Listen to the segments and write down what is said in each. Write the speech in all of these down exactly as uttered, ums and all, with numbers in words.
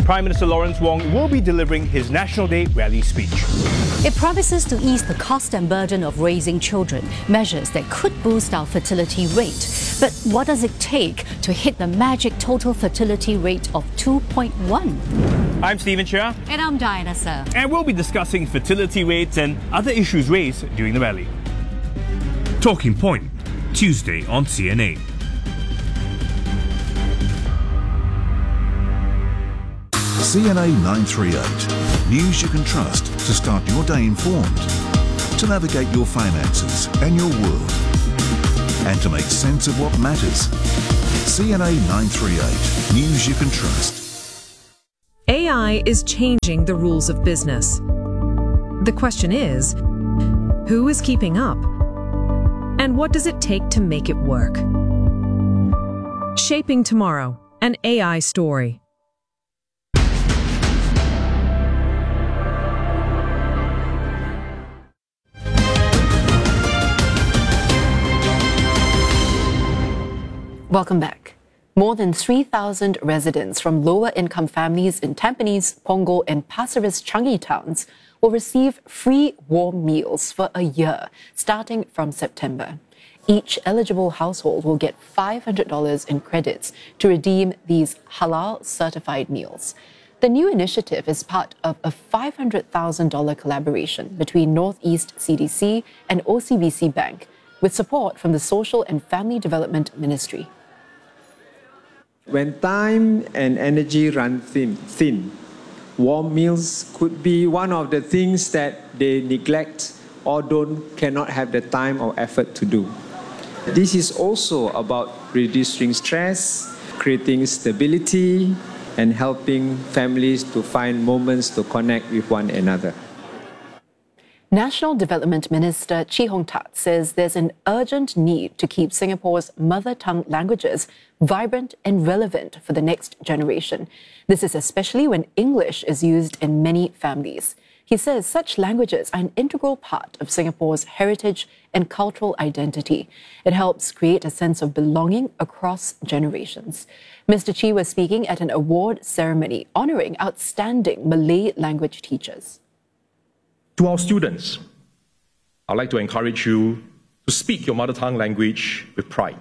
Prime Minister Lawrence Wong will be delivering his National Day rally speech. It promises to ease the cost and burden of raising children, measures that could boost our fertility rate. But what does it take to hit the magic total fertility rate of two point one? I'm Stephen Chia. And I'm Diana Sir. And we'll be discussing fertility rates and other issues raised during the rally. Talking Point, Tuesday on C N A. C N A nine thirty-eight. News you can trust to start your day informed, to navigate your finances and your world, and to make sense of what matters. C N A nine thirty-eight. News you can trust. A I is changing the rules of business. The question is, who is keeping up? And what does it take to make it work? Shaping Tomorrow, an A I story. Welcome back. More than three thousand residents from lower-income families in Tampines, Punggol and Pasir Ris Changi towns will receive free warm meals for a year, starting from September. Each eligible household will get five hundred dollars in credits to redeem these halal-certified meals. The new initiative is part of a five hundred thousand dollars collaboration between Northeast C D C and O C B C Bank, with support from the Social and Family Development Ministry. When time and energy run thin, thin, warm meals could be one of the things that they neglect or don't cannot have the time or effort to do. This is also about reducing stress, creating stability, and helping families to find moments to connect with one another. National Development Minister Chee Hong Tat says there's an urgent need to keep Singapore's mother tongue languages vibrant and relevant for the next generation. This is especially when English is used in many families. He says such languages are an integral part of Singapore's heritage and cultural identity. It helps create a sense of belonging across generations. Mister Chee was speaking at an award ceremony honouring outstanding Malay language teachers. To our students, I'd like to encourage you to speak your mother tongue language with pride.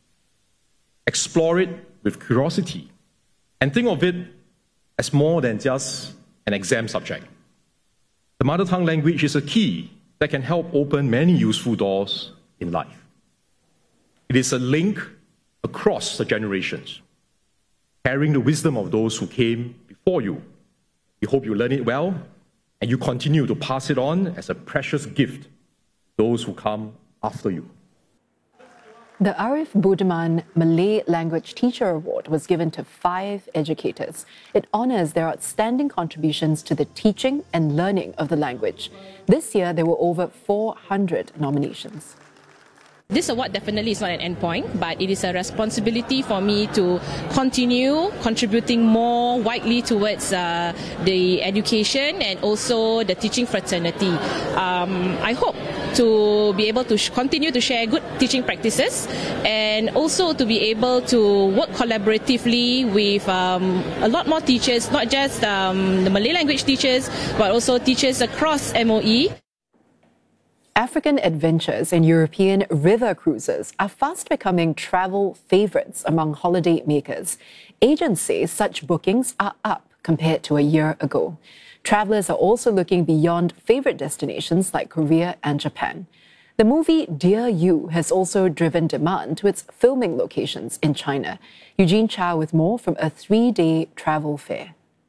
Explore it with curiosity and think of it as more than just an exam subject. The mother tongue language is a key that can help open many useful doors in life. It is a link across the generations, carrying the wisdom of those who came before you. We hope you learn it well and you continue to pass it on as a precious gift to those who come after you. The Arif Budiman Malay Language Teacher Award was given to five educators. It honours their outstanding contributions to the teaching and learning of the language. This year, there were over four hundred nominations. This award definitely is not an endpoint, but it is a responsibility for me to continue contributing more widely towards uh, the education and also the teaching fraternity. Um, I hope to be able to sh- continue to share good teaching practices and also to be able to work collaboratively with um, a lot more teachers, not just um, the Malay language teachers, but also teachers across M O E. African adventures and European river cruises are fast becoming travel favourites among holiday makers. Agents say such bookings are up compared to a year ago. Travellers are also looking beyond favourite destinations like Korea and Japan. The movie Dear You has also driven demand to its filming locations in China. Eugene Chow with more from a three-day travel fair.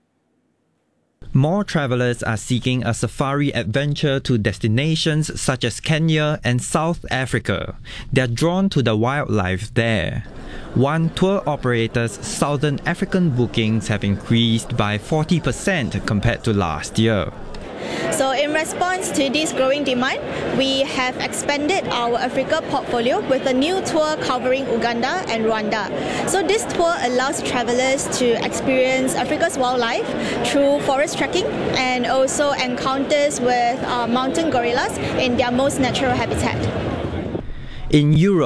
More travellers are seeking a safari adventure to destinations such as Kenya and South Africa. They're drawn to the wildlife there. One tour operator's Southern African bookings have increased by forty percent compared to last year. So in response to this growing demand, we have expanded our Africa portfolio with a new tour covering Uganda and Rwanda. So this tour allows travellers to experience Africa's wildlife through forest trekking and also encounters with uh, mountain gorillas in their most natural habitat. In Europe,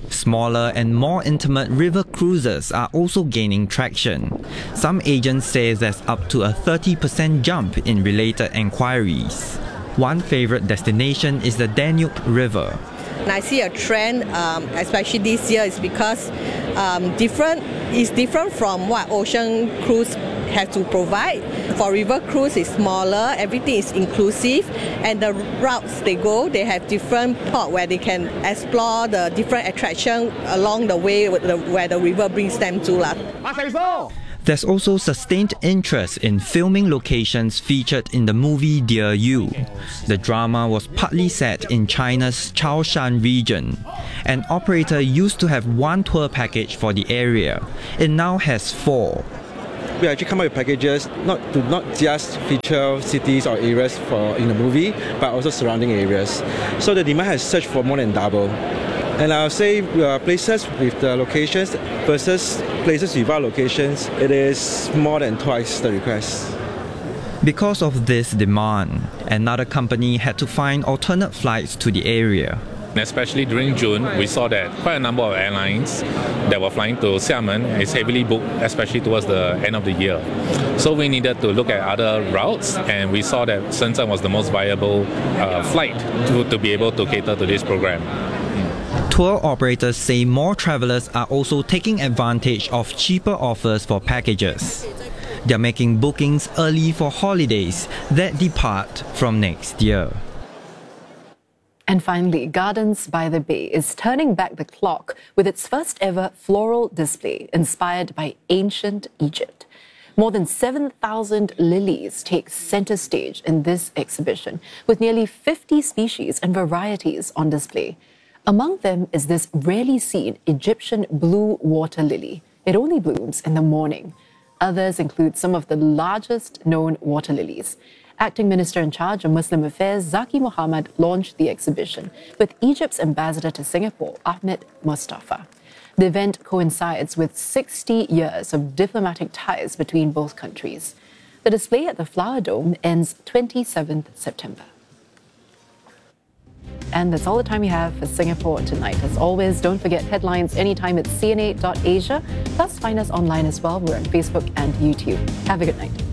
Smaller and more intimate river cruises are also gaining traction. Some agents say there's up to a thirty percent jump in related enquiries. One favorite destination is the Danube River. And I see a trend, um, especially this year, is because um, different is different from what ocean cruise have to provide. For river cruise, it's smaller, everything is inclusive, and the routes they go, they have different port where they can explore the different attractions along the way where the river brings them to. There's also sustained interest in filming locations featured in the movie Dear You. The drama was partly set in China's Chaoshan region. An operator used to have one tour package for the area. It now has four. We actually come up with packages not to not just feature cities or areas for in the movie, but also surrounding areas. So the demand has surged for more than double. And I'll say uh, places with the locations versus places without locations, it is more than twice the request. Because of this demand, another company had to find alternate flights to the area. Especially during June, we saw that quite a number of airlines that were flying to Xiamen is heavily booked, especially towards the end of the year. So we needed to look at other routes, and we saw that Shenzhen was the most viable uh, flight to, to be able to cater to this program. Tour operators say more travelers are also taking advantage of cheaper offers for packages. They're making bookings early for holidays that depart from next year. And finally, Gardens by the Bay is turning back the clock with its first ever floral display inspired by ancient Egypt. More than seven thousand lilies take center stage in this exhibition, with nearly fifty species and varieties on display. Among them is this rarely seen Egyptian blue water lily. It only blooms in the morning. Others include some of the largest known water lilies. Acting Minister in charge of Muslim Affairs Zaki Mohammed launched the exhibition with Egypt's ambassador to Singapore, Ahmed Mustafa. The event coincides with sixty years of diplomatic ties between both countries. The display at the Flower Dome ends twenty-seventh September. And that's all the time we have for Singapore Tonight. As always, don't forget headlines anytime at C N A dot asia. Plus, find us online as well. We're on Facebook and YouTube. Have a good night.